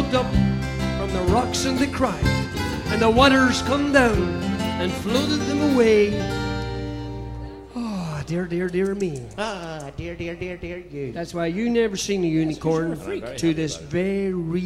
looked up from the rocks and they cried, and the waters come down and floated them away. Oh, dear, dear, dear me. Ah, dear, dear, dear, dear you. That's why you never seen a unicorn to this very